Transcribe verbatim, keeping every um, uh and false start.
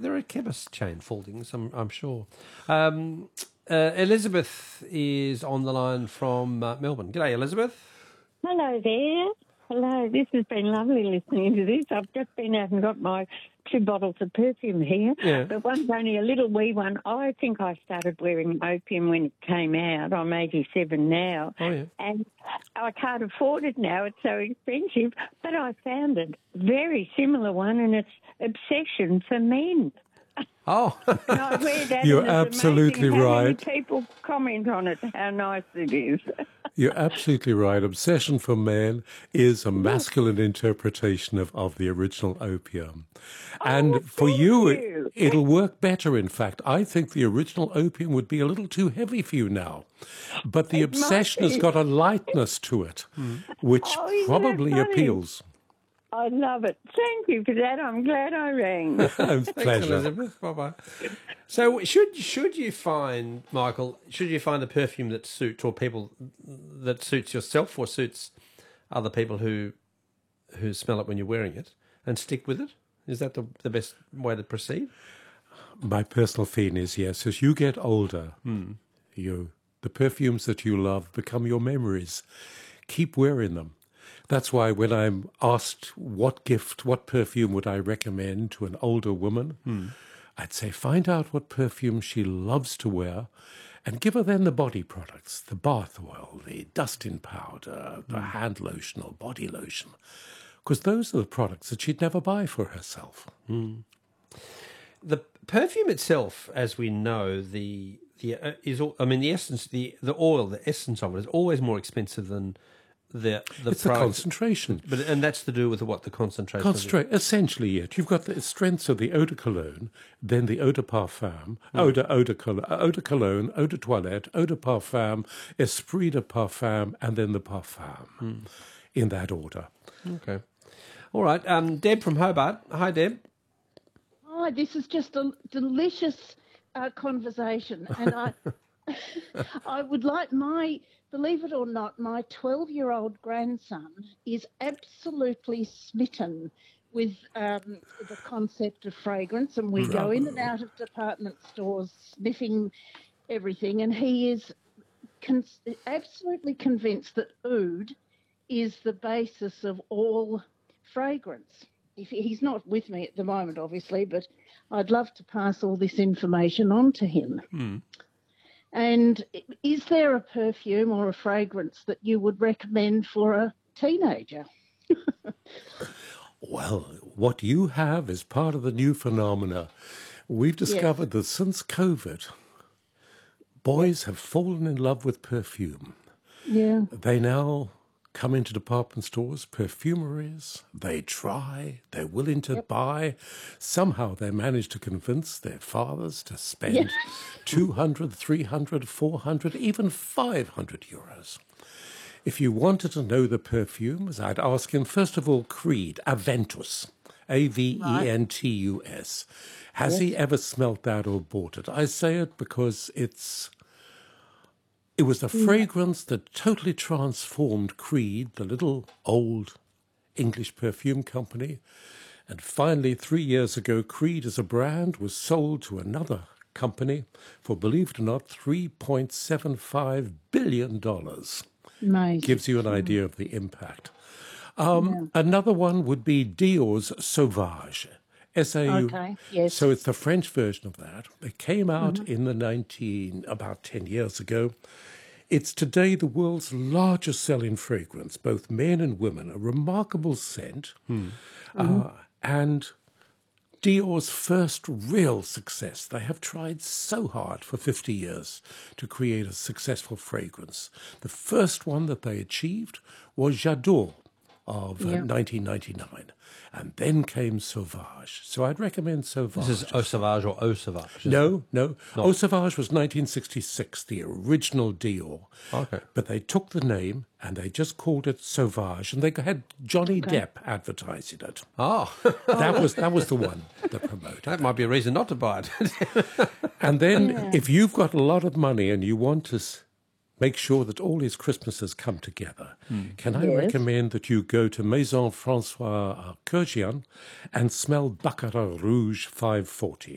they're a chemist chain, Fauldings, I'm, I'm sure. Um, uh, Elizabeth is on the line from uh, Melbourne. G'day, Elizabeth. Hello there. Hello. This has been lovely listening to this. I've just been out and got my two bottles of perfume here, Yeah. but one's only a little wee one. I think I started wearing opium when it came out. I'm eighty-seven now. Oh, yeah. And I can't afford it now. It's so expensive. But I found a very similar one, and it's Obsession for Men. Oh. And I wear that. You're and it's absolutely amazing how many right. people comment on it, how nice it is. You're absolutely right. Obsession for Man is a masculine interpretation of, of the original opium. And Oh, for thank you, you. It, it'll work better, in fact. I think the original opium would be a little too heavy for you now. But the It might obsession has be. got a lightness to it, which Oh, isn't that probably funny? appeals. I love it. Thank you for that. I'm glad I rang. It's a Thanks, pleasure. Elizabeth. Bye-bye. So should should you find, Michael, should you find a perfume that suits, or people that suits yourself or suits other people who who smell it when you're wearing it, and stick with it? Is that the, the best way to proceed? My personal feeling is yes. As you get older, you the perfumes that you love become your memories. Keep wearing them. That's why when I'm asked what gift, what perfume would I recommend to an older woman, I'd say find out what perfume she loves to wear and give her then the body products, the bath oil, the dust-in powder, the hand lotion or body lotion, because those are the products that she'd never buy for herself. The perfume itself, as we know, the the uh, is all, I mean the essence, the the oil, the essence of it is always more expensive than the the It's the product. concentration. But and that's to do with what the concentration. Concentrate, essentially, it. You've got the strengths of the eau de cologne, then the eau de parfum, eau de, eau de, col- eau de cologne, eau de toilette, eau de parfum, esprit de parfum, and then the parfum, in that order. Okay, all right. Um, Deb from Hobart. Hi, Deb. Hi, this is just a delicious uh, conversation, and I, I would like my, believe it or not, my twelve-year-old grandson is absolutely smitten with um, the concept of fragrance, and we go in and out of department stores sniffing everything, and he is con- absolutely convinced that oud is the basis of all fragrance. If he's not with me at the moment, obviously, but I'd love to pass all this information on to him. Mm. And is there a perfume or a fragrance that you would recommend for a teenager? Well, what you have is part of the new phenomena. We've discovered that since COVID, boys have fallen in love with perfume. Yeah. They now come into department stores, perfumeries, they try, they're willing to buy. Somehow they manage to convince their fathers to spend Yeah. two hundred, three hundred, four hundred, even five hundred euros. If you wanted to know the perfumes, I'd ask him, first of all, Creed, Aventus, A V E N T U S. Has he ever smelt that or bought it? I say it because it's... It was the fragrance that totally transformed Creed, the little old English perfume company. And finally, three years ago, Creed as a brand was sold to another company for, believe it or not, three point seven five billion dollars. Amazing. Gives you an idea of the impact. Um, Another one would be Dior's Sauvage. S A U. Okay, yes. So it's the French version of that. It came out in the nineteen, about ten years ago. It's today the world's largest selling fragrance, both men and women, a remarkable scent. Uh, and Dior's first real success. They have tried so hard for fifty years to create a successful fragrance. The first one that they achieved was J'adore of uh, Yeah. nineteen ninety-nine. And then came Sauvage. So I'd recommend Sauvage. This is Eau Sauvage or Eau Sauvage. isn't it? No, no. Eau Sauvage was nineteen sixty-six, the original Dior. Okay. But they took the name and they just called it Sauvage, and they had Johnny Depp advertising it. Oh, That was that was the one that promoted. that might be a reason not to buy it. And then, if you've got a lot of money and you want to s- make sure that all his Christmases come together, can I Yes. recommend that you go to Maison Francois Kurgian and smell Baccarat Rouge five forty?